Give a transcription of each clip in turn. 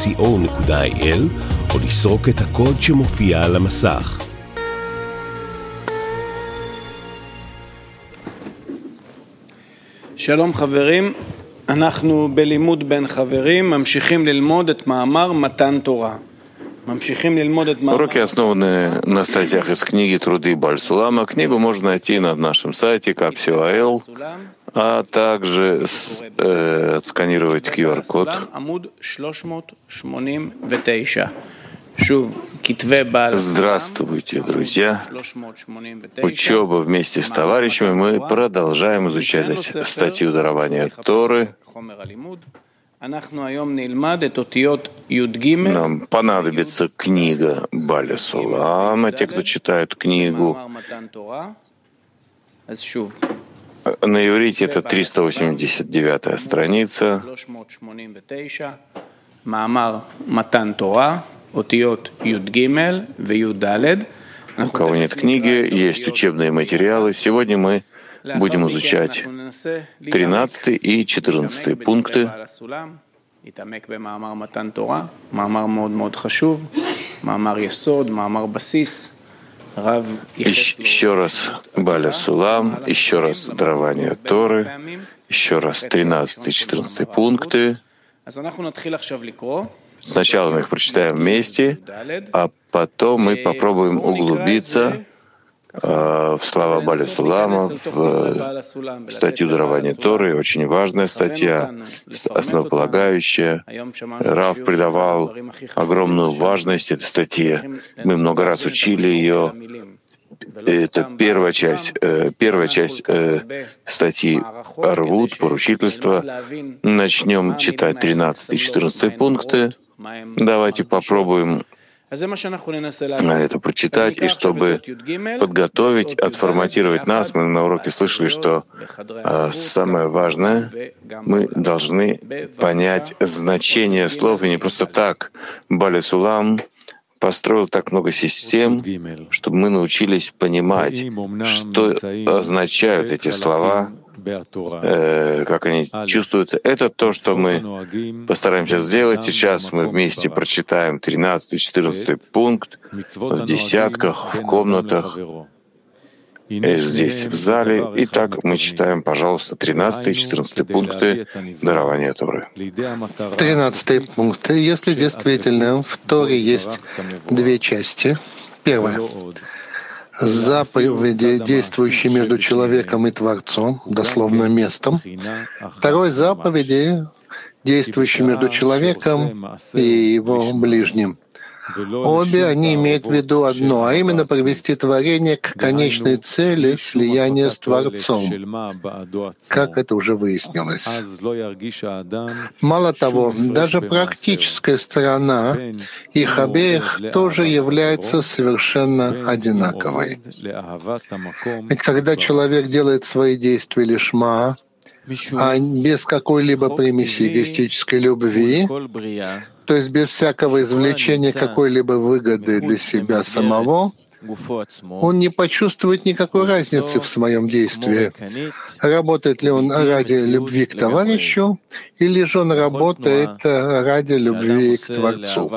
www.israelstory.co.il או לסרוק את הקוד שמופיע על המסך. שלום חברים, אנחנו בלימוד בין חברים, ממשיכים ללמוד את מאמר מתן תורה. Уроки основаны на статьях из книги «Труды Баль-Сулама». Книгу можно найти на нашем сайте Capsio.il, а также отсканировать QR-код. Здравствуйте, друзья! Учеба вместе с товарищами. Мы продолжаем изучать статью дарования Торы. Нам понадобится книга Баль-Сулама, те, кто читают книгу. На иврите это 389-я страница. У кого нет книги, есть учебные материалы. Сегодня мы будем изучать 13 и 14 пункты. Еще раз Баль-Сулам, еще раз дарование Торы, еще раз 13 и 14 пункты. Сначала мы их прочитаем вместе, а потом мы попробуем углубиться в слова Баль-Сулама, в статью дарования Торы. Очень важная статья, основополагающая. Рав придавал огромную важность этой статье. Мы много раз учили ее. Это первая часть статьи Арвут, поручительство. Начнем читать 13 и 14 пункты. Давайте попробуем это прочитать, и чтобы подготовить, отформатировать нас, мы на уроке слышали, что самое важное, мы должны понять значение слов, и не просто так. Баль-Сулам построил так много систем, чтобы мы научились понимать, что означают эти слова, как они чувствуются. Это то, что мы постараемся сделать. Сейчас мы вместе прочитаем 13 и 14 пункт в десятках, в комнатах, здесь, в зале. Итак, мы читаем, пожалуйста, 13 и 14 пункты дарования Торы. 13 пункт. Если действительно в Торе есть две части. Первая — заповеди, действующие между человеком и Творцом, дословно местом. Второй — заповеди, действующие между человеком и его ближним. Обе они имеют в виду одно, а именно привести творение к конечной цели слияния с Творцом, как это уже выяснилось. Мало того, даже практическая сторона их обеих тоже является совершенно одинаковой. Ведь когда человек делает свои действия лишма, а без какой-либо примеси эгоистической любви, то есть без всякого извлечения какой-либо выгоды для себя самого, он не почувствует никакой разницы в своем действии. Работает ли он ради любви к товарищу, или же он работает ради любви к Творцу.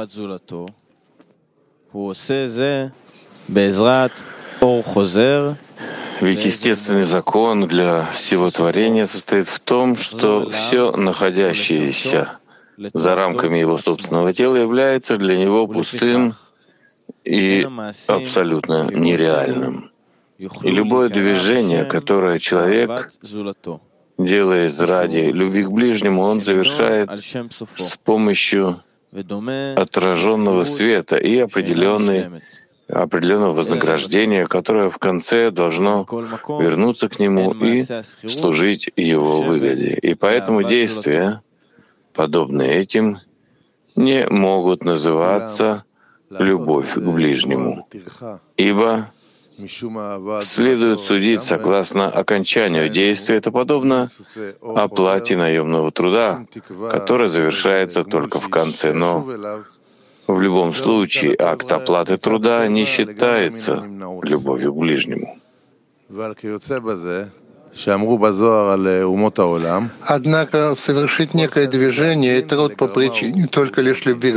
Ведь естественный закон для всего творения состоит в том, что все находящееся за рамками его собственного тела является для него пустым и абсолютно нереальным. И любое движение, которое человек делает ради любви к ближнему, он завершает с помощью отраженного света и определенного вознаграждения, которое в конце должно вернуться к нему и служить его выгоде. И поэтому действия, подобные этим, не могут называться любовь к ближнему, ибо следует судить согласно окончанию действия. Это подобно оплате наемного труда, которая завершается только в конце. Но в любом случае акт оплаты труда не считается любовью к ближнему. Однако совершить некое движение и труд по причине только лишь любви